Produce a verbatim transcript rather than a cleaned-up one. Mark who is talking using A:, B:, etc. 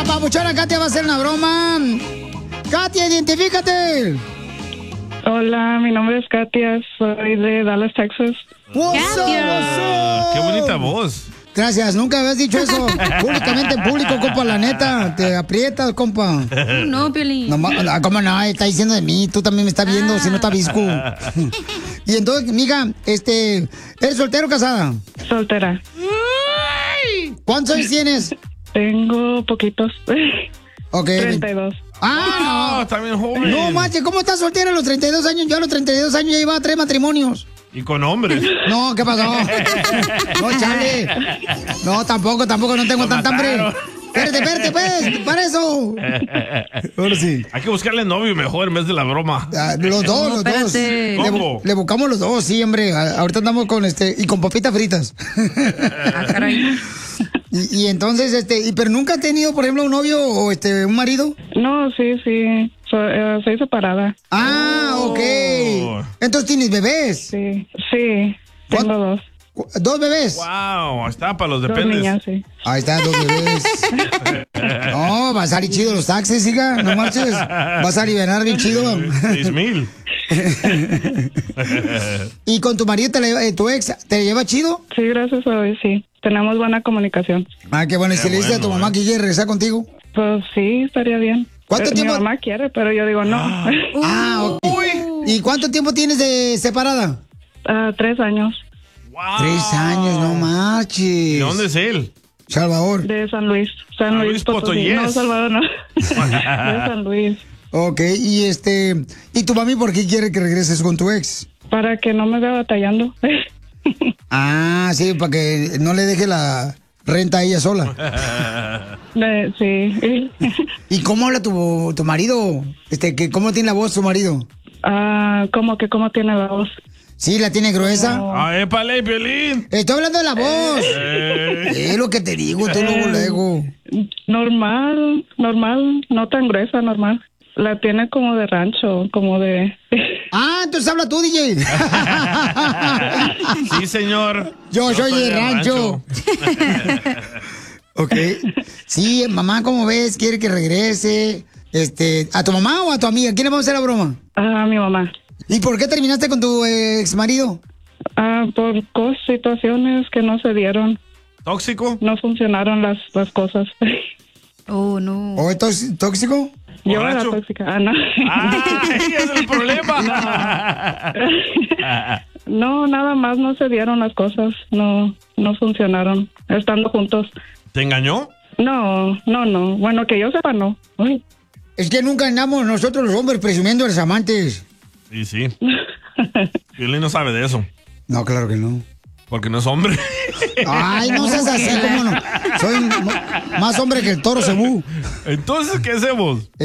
A: papuchona, Katia va a hacer una broma. Katia, identifícate.
B: Hola, mi nombre es Katia, soy de Dallas, Texas.
C: Katia. Qué bonita voz.
A: Gracias, nunca habías dicho eso públicamente en público, compa, la neta. Te aprietas, compa.
D: No, Piolín.
A: No, ma- ¿cómo no? Está diciendo de mí, tú también me estás viendo, si no está visco. Y entonces, mija, este, ¿eres soltero o casada?
B: Soltera.
A: ¿Cuántos años tienes?
B: Tengo poquitos.
A: Ok.
B: treinta y dos.
A: Ah, no.
C: Está bien joven.
A: No, manches, ¿cómo estás soltera a los treinta y dos años? Yo a los treinta y dos años ya llevaba tres matrimonios.
C: Y con hombres.
A: No, ¿qué pasó? No, chale. No, tampoco, tampoco, no tengo
C: Lo
A: tanta hambre.
C: mataron.
A: Espérate, espérate, pues, para eso. Ahora sí.
C: Hay que buscarle novio mejor en vez de la broma.
A: Ah, los dos, los dos. Le,
C: ¿Cómo?
A: le buscamos los dos, sí, hombre. A- Ahorita andamos con este, y con papitas fritas. y, y entonces, este, y, pero nunca has tenido, por ejemplo, un novio o este, un marido.
B: No, sí, sí. So- eh, soy separada.
A: Ah, ok. Entonces tienes bebés.
B: Sí, sí. Tengo dos.
A: ¿Dos bebés?
C: Wow, está para los
B: Dos
C: dependes.
B: niñas, sí.
A: Ahí están dos bebés. No, va a salir chido los taxis, hija. No marches. Vas a aliviar bien chido.
C: Seis mil.
A: ¿Y con tu marido, te le- eh, tu ex, te lleva chido?
B: Sí, gracias a Dios, sí. Tenemos buena comunicación.
A: Ah, qué bueno. ¿Y si le dices a tu mamá que quiere regresar contigo?
B: Pues sí, estaría bien.
A: ¿Cuánto
B: Eh,
A: tiempo?
B: Mi mamá quiere, pero yo digo no.
A: Ah, ok. ¿Y cuánto tiempo tienes de separada?
B: Ah, tres años.
A: Tres años, no marches.
C: ¿De dónde es él?
A: Salvador.
B: De San Luis. San Luis,
C: Luis
B: Potosí.
C: Potoyés.
B: No, Salvador, no. De San Luis.
A: Ok, y este, ¿y tu mami por qué quiere que regreses con tu ex?
B: Para que no me vea batallando.
A: Ah, sí, para que no le deje la renta a ella sola.
B: Eh, sí.
A: ¿Y cómo habla tu, tu marido? Este, que ¿cómo tiene la voz tu marido?
B: Ah, ¿cómo que cómo tiene la voz?
A: ¿Sí, la tiene gruesa?
C: Ah, épale, Piolín.
A: Estoy hablando de la voz.
C: Eh.
A: Es lo que te digo, tú luego, luego.
B: Normal, normal, no tan gruesa, normal. La tiene como de rancho, como de...
A: Ah, entonces habla tú, D J.
C: Sí, señor.
A: Yo soy de rancho. Ok. Sí, mamá, ¿cómo ves? ¿Quiere que regrese? Este, ¿a tu mamá o a tu amiga? ¿Quién le vamos a hacer la broma?
B: A mi mamá.
A: ¿Y por qué terminaste con tu ex marido?
B: Ah, por cos situaciones que no se dieron.
C: ¿Tóxico?
B: No funcionaron las, las cosas.
D: Oh, no.
A: ¿O es tóx- tóxico?
B: Yo era
C: ¿Borracho?
B: tóxica. Ah, no.
C: Ah, ese es el problema.
B: No, nada más no se dieron las cosas. No, no funcionaron. Estando juntos.
C: ¿Te engañó?
B: No, no, no. Bueno, que yo sepa, no. Uy.
A: Es que nunca andamos nosotros los hombres presumiendo a los amantes.
C: Sí, sí. Piolín no sabe de eso.
A: No, claro que no.
C: Porque no es hombre.
A: Ay, no seas así, ¿cómo no? Soy m- más hombre que el toro cebú.
C: Entonces, ¿qué hacemos?